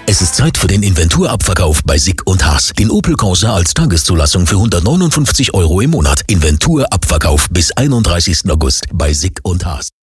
Es ist Zeit für den Inventurabverkauf bei Sick & Haas. Den Opel Corsa als Tageszulassung für 159 € im Monat. Inventurabverkauf bis 31. August bei Sick & Haas.